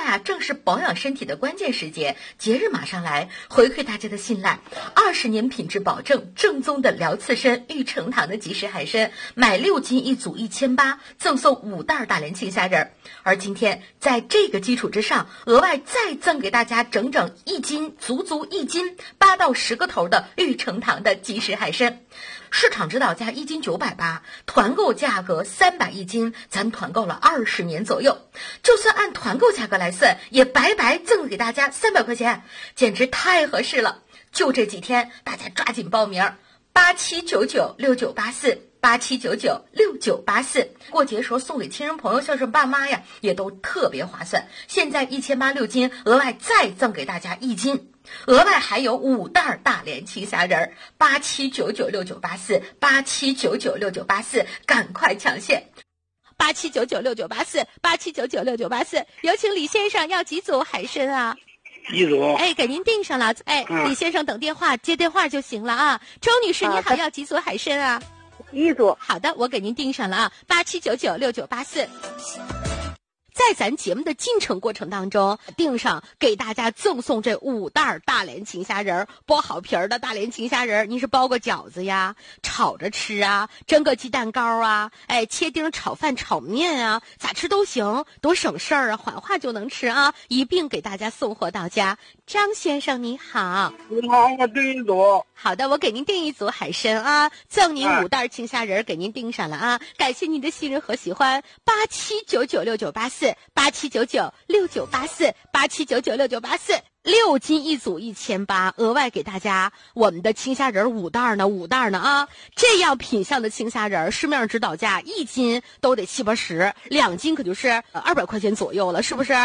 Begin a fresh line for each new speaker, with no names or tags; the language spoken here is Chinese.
在啊，正是保养身体的关键时节，节日马上来，回馈大家的信赖，20年品质保证，正宗的辽刺参玉成堂的即食海参，买6斤一组1800，赠送5袋大连青虾仁。而今天在这个基础之上，额外再赠给大家整整1斤，足1斤8到10个头的玉成堂的即食海参。市场指导价1斤980，团购价格300一斤，咱团购了20年左右，就算按团购价格来算，也白白赠给大家300块钱，简直太合适了。就这几天，大家抓紧报名，87996984，87996984，过节时候送给亲人朋友，像是爸妈呀，也都特别划算。现在1800 6斤，额外再赠给大家1斤。额外还有5袋大连青虾仁，87996984，87996984，赶快抢现
！87996984，87996984，有请李先生，要几组海参啊
？1组。
哎，给您订上了。哎，李先生等电话，接电话就行了啊。周女士，你好，要几组海参啊
？1组。
好的，我给您订上了啊，87996984。在咱节目的进程过程当中，订上给大家赠送这5袋大连青虾仁，剥好皮儿的大连青虾仁，你是包个饺子呀，炒着吃啊，蒸个鸡蛋糕啊，哎，切丁炒饭炒面啊，咋吃都行，多省事儿啊，缓化就能吃啊，一并给大家送货到家。张先生你好。
你好，我订1组。
好的，我给您订1组海参啊，赠您5袋青虾仁，给您订上了啊，感谢您的信任和喜欢。87996984，87996984，87996984，6斤一组1800，额外给大家我们的青虾仁5袋呢啊！这样品相的青虾仁，市面上指导价1斤都得70-80，2斤可就是200块钱左右了，是不是？